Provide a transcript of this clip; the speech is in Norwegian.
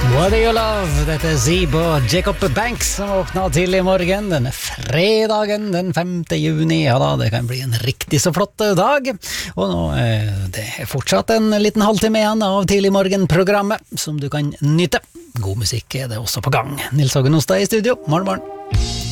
What do you love? Dette er Zeeb og Jacob Banks som åpner til I morgen, denne fredagen den 5. juni. Ja da, det kan bli en riktig så flott dag. Og nå det er fortsatt en liten halvtime igjen av Tidlig morgen-programmet som du kan nyte. God musikk er det også på gang. Nils Hågen Ostad I studio. Morgen, morgen.